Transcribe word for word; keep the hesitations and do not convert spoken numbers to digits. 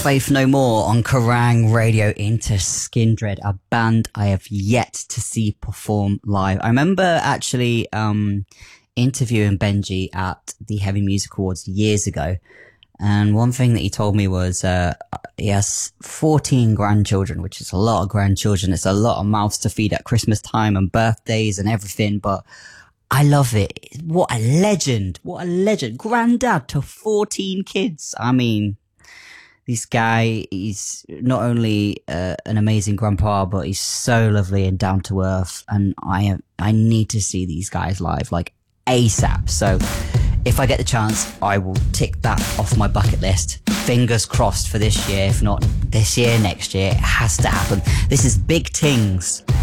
Faith No More on Kerrang Radio into Skindred, a band I have yet to see perform live. I remember actually um, interviewing Benji at the Heavy Music Awards years ago, and one thing that he told me was uh, he has fourteen grandchildren, which is a lot of grandchildren. It's a lot of mouths to feed at Christmas time and birthdays and everything, but I love it. What a legend. What a legend. Granddad to fourteen kids. I mean, this guy, he's not only uh, an amazing grandpa, but he's so lovely and down to earth. And I am, I need to see these guys live, like ASAP. So if I get the chance, I will tick that off my bucket list. Fingers crossed for this year. If not this year, next year, it has to happen. This is Big Tings